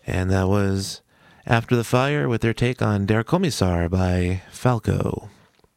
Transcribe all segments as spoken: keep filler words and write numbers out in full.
And that was After the Fire with their take on Der Kommissar by Falco.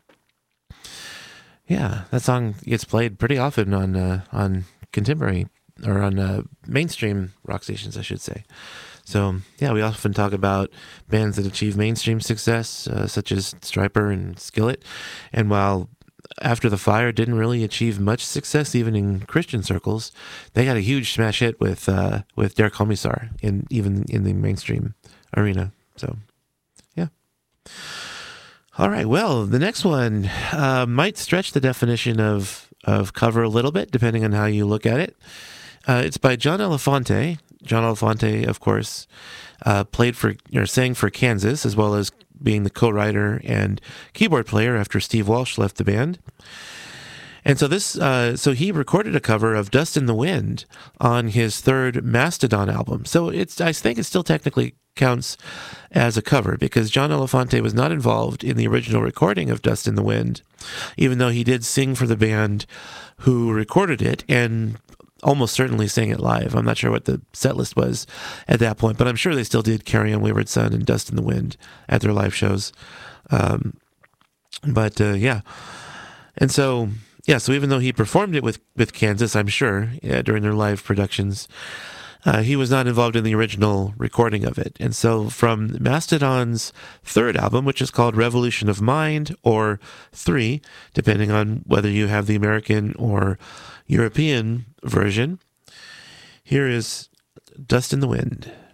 Yeah, that song gets played pretty often on uh, on contemporary or on uh, mainstream rock stations, I should say. So, yeah, we often talk about bands that achieve mainstream success, uh, such as Stryper and Skillet. And while After the Fire didn't really achieve much success, even in Christian circles, they got a huge smash hit with uh, with Der Kommissar, in, even in the mainstream arena. So, yeah. All right, well, the next one uh, might stretch the definition of, of cover a little bit, depending on how you look at it. Uh, it's by John Elefante. John Elefante, of course, uh, played for or sang for Kansas, as well as being the co-writer and keyboard player after Steve Walsh left the band. And so this, uh, so he recorded a cover of "Dust in the Wind" on his third Mastodon album. So it's, I think, it still technically counts as a cover because John Elefante was not involved in the original recording of "Dust in the Wind," even though he did sing for the band who recorded it and almost certainly sang it live. I'm not sure what the set list was at that point, but I'm sure they still did "Carry On Wayward Son" and "Dust in the Wind" at their live shows. Um, but uh, yeah, and so yeah, so even though he performed it with with Kansas, I'm sure yeah, during their live productions, uh, he was not involved in the original recording of it. And so from Mastodon's third album, which is called Revolution of Mind or Three, depending on whether you have the American or European version, here is "Dust in the Wind."